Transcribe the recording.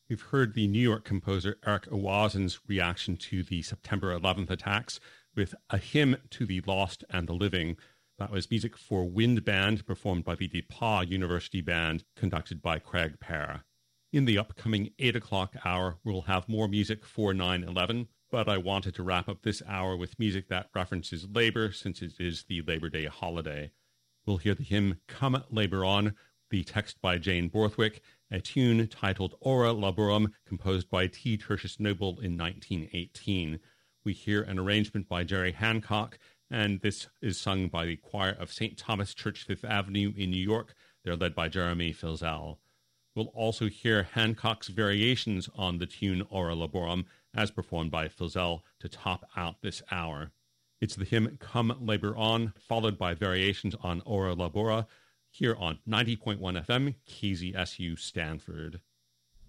We've heard the New York composer Eric Owazin's reaction to the September 11th attacks with A Hymn to the Lost and the Living. That was music for wind band performed by the DePauw University Band, conducted by Craig Parra. In the upcoming 8 o'clock hour, we'll have more music for 9/11, but I wanted to wrap up this hour with music that references labor since it is the Labor Day holiday. We'll hear the hymn Come Labor On, the text by Jane Borthwick, a tune titled Ora Laborum, composed by T. Tertius Noble in 1918. We hear an arrangement by Jerry Hancock, and this is sung by the choir of St. Thomas Church, Fifth Avenue in New York. They're led by Jeremy Filzel. We'll also hear Hancock's variations on the tune Ora Laborum, as performed by Filzel, to top out this hour. It's the hymn Come Labor On, followed by variations on Ora Labora, here on 90.1 FM, KZSU Stanford.